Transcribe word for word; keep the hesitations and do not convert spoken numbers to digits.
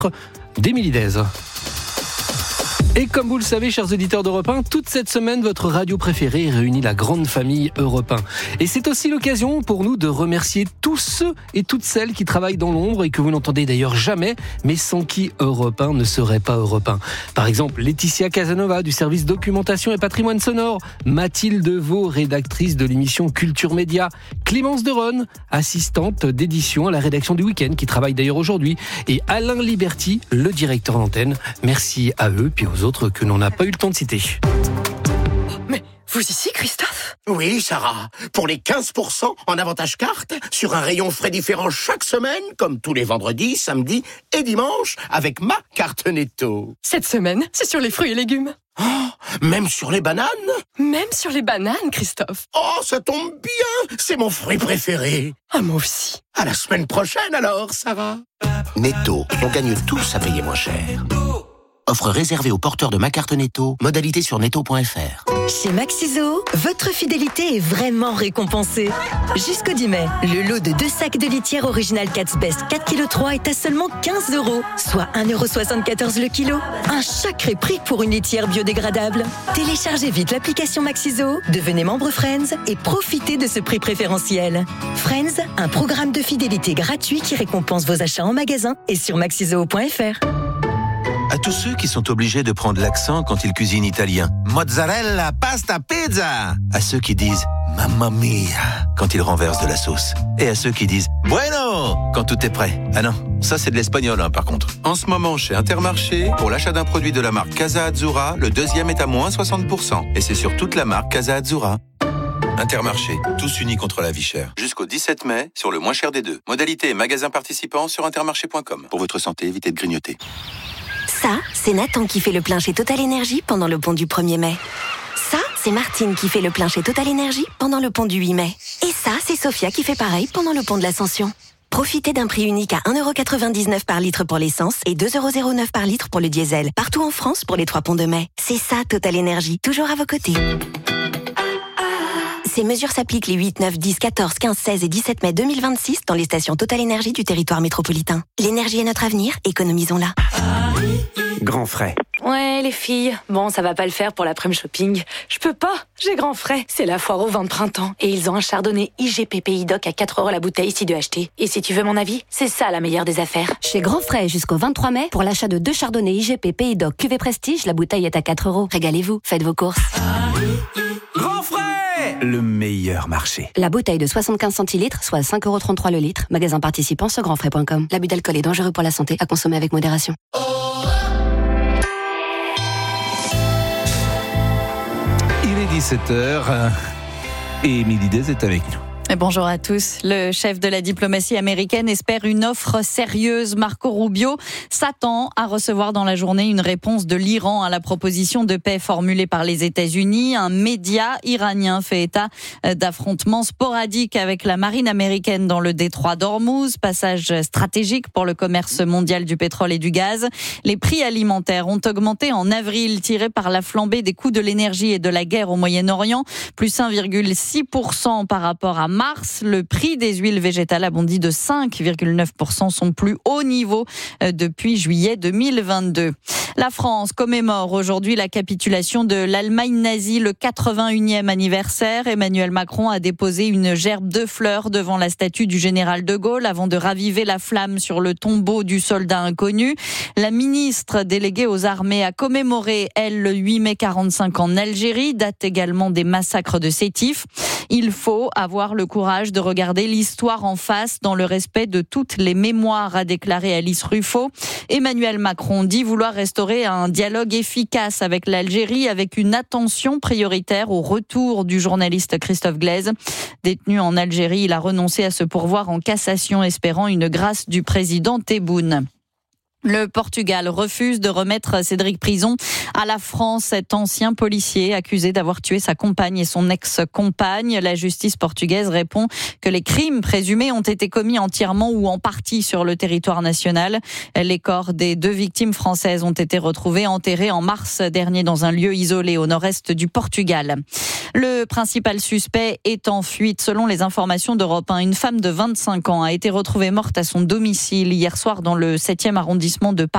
d'Émilie Dez. Et comme vous le savez, chers auditeurs d'Europe un, toute cette semaine, votre radio préférée réunit la grande famille Europe un. Et c'est aussi l'occasion pour nous de remercier tous ceux et toutes celles qui travaillent dans l'ombre et que vous n'entendez d'ailleurs jamais, mais sans qui Europe un ne serait pas Europe un. Par exemple, Laetitia Casanova du service documentation et patrimoine sonore, Mathilde Vaux, rédactrice de l'émission Culture Média, Clémence Deronne, assistante d'édition à la rédaction du Week-end, qui travaille d'ailleurs aujourd'hui, et Alain Liberty, le directeur d'antenne. Merci à eux, puis aux autres que l'on n'a pas eu le temps de citer. Mais vous ici, Christophe ? Oui, Sarah. Pour les quinze pour cent en avantage carte, sur un rayon frais différent chaque semaine, comme tous les vendredis, samedis et dimanches, avec ma carte Netto. Cette semaine, c'est sur les fruits et légumes. Oh, même sur les bananes ? Même sur les bananes, Christophe. Oh, ça tombe bien, c'est mon fruit préféré. Ah, moi aussi. À la semaine prochaine alors, Sarah. Netto, on gagne tous à payer moins cher. Offre réservée aux porteurs de ma carte Netto. Modalité sur netto point f r. Chez Maxiso, votre fidélité est vraiment récompensée. Jusqu'au dix mai, le lot de deux sacs de litière original Cat's Best quatre virgule trois kilos est à seulement quinze euros, soit un euro soixante-quatorze le kilo. Un sacré prix pour une litière biodégradable. Téléchargez vite l'application Maxiso, devenez membre Friends et profitez de ce prix préférentiel. Friends, un programme de fidélité gratuit qui récompense vos achats en magasin et sur maxiso point f r. À tous ceux qui sont obligés de prendre l'accent quand ils cuisinent italien. Mozzarella, pasta, pizza. À ceux qui disent mamma mia quand ils renversent de la sauce. Et à ceux qui disent bueno quand tout est prêt. Ah non, ça c'est de l'espagnol hein, par contre. En ce moment chez Intermarché, pour l'achat d'un produit de la marque Casa Azzurra, le deuxième est à moins soixante pour cent. Et c'est sur toute la marque Casa Azzurra. Intermarché, tous unis contre la vie chère. Jusqu'au dix-sept mai, sur le moins cher des deux. Modalité et magasin participants sur intermarché point com. Pour votre santé, évitez de grignoter. Ça, c'est Nathan qui fait le plein chez Total Énergie pendant le pont du premier mai. Ça, c'est Martine qui fait le plein chez Total Énergie pendant le pont du huit mai. Et ça, c'est Sophia qui fait pareil pendant le pont de l'Ascension. Profitez d'un prix unique à un euro quatre-vingt-dix-neuf par litre pour l'essence et deux euros zéro neuf par litre pour le diesel. Partout en France pour les trois ponts de mai. C'est ça, Total Énergie, toujours à vos côtés. Ces mesures s'appliquent les huit, neuf, dix, quatorze, quinze, seize et dix-sept mai deux mille vingt-six dans les stations Total Énergie du territoire métropolitain. L'énergie est notre avenir, économisons-la. Grand frais. Ouais, les filles. Bon, ça va pas le faire pour l'après-midi shopping. Je peux pas. J'ai grand frais. C'est la foire au vin de printemps. Et ils ont un chardonnay I G P Pays Doc à quatre euros la bouteille si de acheter. Et si tu veux mon avis, c'est ça la meilleure des affaires. Chez Grand Frais jusqu'au vingt-trois mai, pour l'achat de deux chardonnays I G P Pays Doc Cuvée Prestige, la bouteille est à quatre euros. Régalez-vous, faites vos courses. Grand frais, le meilleur marché. La bouteille de soixante-quinze centilitres, soit cinq euros trente-trois le litre. Magasin participant sur grand frais point com. L'abus d'alcool est dangereux pour la santé, à consommer avec modération. Il est dix-sept heures et Émilie Dez est avec nous. Et bonjour à tous. Le chef de la diplomatie américaine espère une offre sérieuse. Marco Rubio s'attend à recevoir dans la journée une réponse de l'Iran à la proposition de paix formulée par les États-Unis. Un média iranien fait état d'affrontements sporadiques avec la marine américaine dans le détroit d'Ormuz, passage stratégique pour le commerce mondial du pétrole et du gaz. Les prix alimentaires ont augmenté en avril, tirés par la flambée des coûts de l'énergie et de la guerre au Moyen-Orient, plus un virgule six pour cent par rapport à mars. Le prix des huiles végétales a bondi de cinq virgule neuf pour cent, son plus haut niveau depuis juillet deux mille vingt-deux. La France commémore aujourd'hui la capitulation de l'Allemagne nazie, le quatre-vingt-unième anniversaire. Emmanuel Macron a déposé une gerbe de fleurs devant la statue du général de Gaulle avant de raviver la flamme sur le tombeau du soldat inconnu. La ministre déléguée aux armées a commémoré, elle, le huit mai quarante-cinq en Algérie, date également des massacres de Sétif. Il faut avoir le courage de regarder l'histoire en face dans le respect de toutes les mémoires, a déclaré Alice Ruffo. Emmanuel Macron dit vouloir restaurer un dialogue efficace avec l'Algérie, avec une attention prioritaire au retour du journaliste Christophe Glaise. Détenu en Algérie, il a renoncé à se pourvoir en cassation, espérant une grâce du président Tebboune. Le Portugal refuse de remettre Cédric Prison à la France. Cet ancien policier accusé d'avoir tué sa compagne et son ex-compagne. La justice portugaise répond que les crimes présumés ont été commis entièrement ou en partie sur le territoire national. Les corps des deux victimes françaises ont été retrouvés enterrés en mars dernier dans un lieu isolé au nord-est du Portugal. Le principal suspect est en fuite. Selon les informations d'Europe un, une femme de vingt-cinq ans a été retrouvée morte à son domicile hier soir dans le septième arrondissement de Paris.